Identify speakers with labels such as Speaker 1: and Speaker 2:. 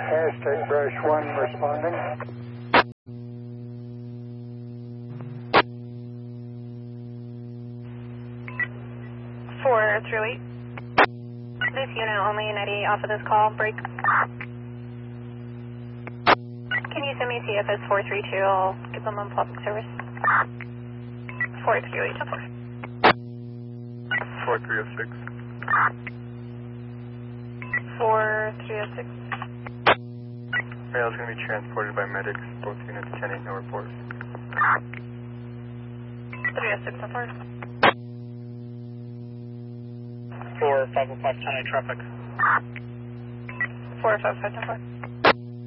Speaker 1: Hashtag Brush 1 responding.
Speaker 2: Four through 8. This unit only 98 off of this call. Break. Can you send me CFS 432? I'll give them on public service. 438 to 4.
Speaker 3: 4306.
Speaker 2: 4306.
Speaker 3: Mail is going to be transported by medics. Both units 10-8, no reports.
Speaker 2: 306 to 4.
Speaker 4: 4505 10 traffic.
Speaker 2: 455 to 4.